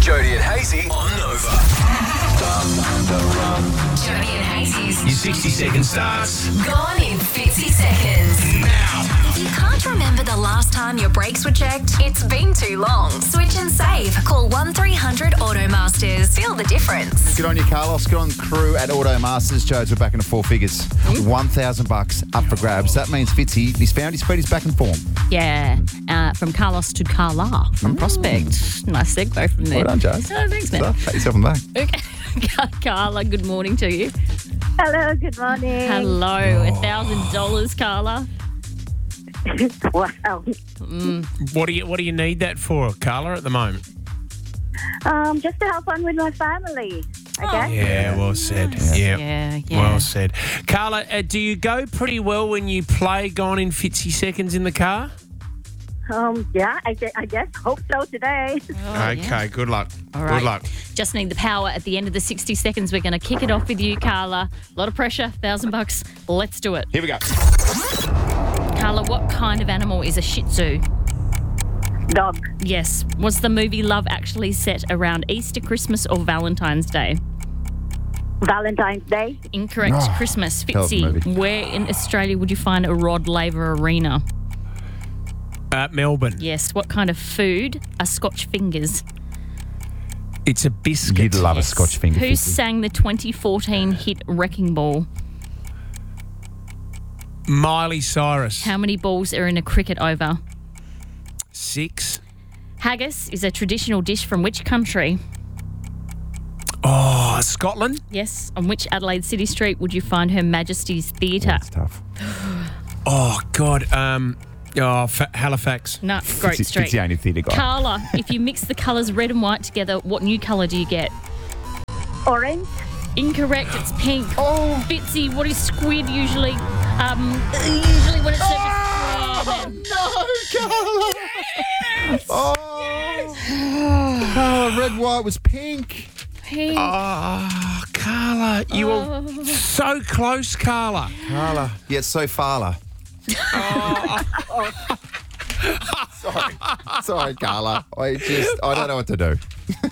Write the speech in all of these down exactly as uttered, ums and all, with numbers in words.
Jody and Hazy on Nova. Jody and Hazy's Your sixty second starts gone in fifty seconds. now. If you can't remember the last time your brakes were checked, it's been too long. Switch and save. Call one three hundred Automasters. Feel the difference. Good on you, Carlos. Good on the crew at Automasters. Jodes, we're back into four figures. One thousand bucks up for grabs. That means Fitzy, he's found his feet, he's back in form. Yeah, uh, from Carlos to Carla from Prospect. Nice segue from there. Well done, Jodes. Oh, thanks, man. So, pat yourself on the back. Okay. Carla, good morning to you. Hello, good morning. Hello, a thousand dollars, Carla. Wow. What do you What do you need that for, Carla, at the moment? Um, just to have fun with my family, I guess. Yeah, well said. Yeah. Yeah, yeah. Well said. Carla, uh, do you go pretty well when you play Gone in fifty seconds in the car? Um, yeah, I, gue- I guess. Hope so today. Oh, okay, yeah. good luck. All right. Good luck. Just need the power at the end of the sixty seconds. We're going to kick it off with you, Carla. A lot of pressure, thousand bucks. Let's do it. Here we go. Carla, what kind of animal is a Shih Tzu? Dog. Yes. Was the movie Love Actually set around Easter, Christmas, or Valentine's Day? Valentine's Day. Incorrect. Oh, Christmas. hell of a Fitzy, movie. where in Australia would you find a Rod Laver Arena? Uh, Melbourne. Yes. What kind of food are Scotch fingers? It's a biscuit. You'd love Yes. a Scotch finger. Who Fitzy. sang the twenty fourteen hit Wrecking Ball? Miley Cyrus. How many balls are in a cricket over? Six. Haggis is a traditional dish from which country? Oh, Scotland. Yes. On which Adelaide City Street would you find Her Majesty's Theatre? That's tough. Oh, God. Um. Oh, Fa- Halifax. No, Groat Fitzy, Street. Fitzy ain't a theatre guy. Carla, if you mix the colours red and white together, what new colour do you get? Orange. Incorrect, it's pink. Oh. Fitzy, what is squid usually? Um, usually when it's served as squid. Oh, oh, red, white was pink. Pink. Oh, Carla. You were so close, Carla. Carla. Yeah, so Farla. Sorry. Sorry, Carla. I just, I don't know what to do.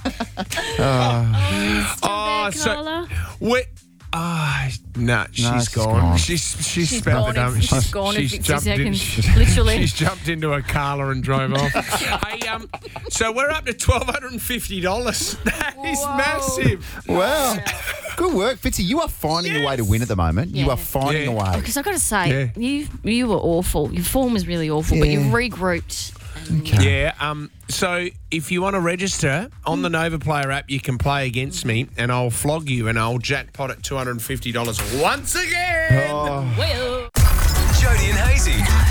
Oh, so Carla? we. Ah, nah, she's she's gone. gone. She's she's, She's spent gone the in- dump. she's gone in she's fifty jumped in- seconds, literally. She's jumped into a Carla and drove off. Hey, um, so we're up to twelve hundred and fifty dollars. That is massive. Wow. Good work, Fitzy. You are finding a way to win at the moment. You Yeah. are finding Yeah. a way. Because I've got to say, Yeah. you you were awful. Your form was really awful, but Yeah. you've regrouped. Yeah. Um. So if you want to register on the Nova Player app, you can play against me, and I'll flog you, and I'll jackpot at two hundred and fifty dollars once again. Oh. Well. Jody and Hazy.